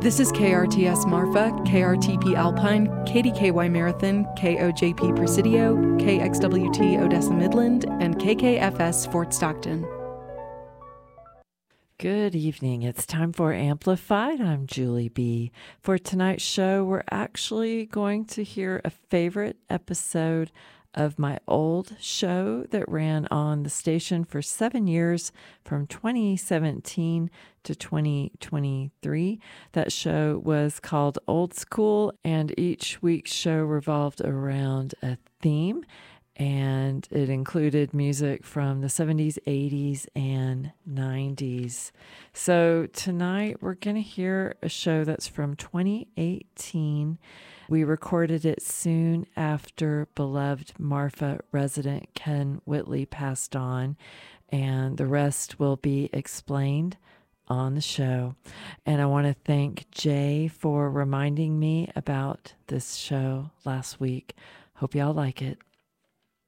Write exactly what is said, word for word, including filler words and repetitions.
This is K R T S Marfa, K R T P Alpine, K D K Y Marathon, K O J P Presidio, K X W T Odessa Midland, and K K F S Fort Stockton. Good evening. It's time for Amplified. I'm Julie B. For tonight's show, we're actually going to hear a favorite episode of my old show that ran on the station for seven years from twenty seventeen to twenty twenty-three. That show was called Old School, and each week's show revolved around a theme, and it included music from the seventies, eighties, and nineties. So tonight we're going to hear a show that's from twenty eighteen. We recorded it soon after beloved Marfa resident Ken Whitley passed on, and the rest will be explained on the show. And I want to thank Jay for reminding me about this show last week. Hope y'all like it.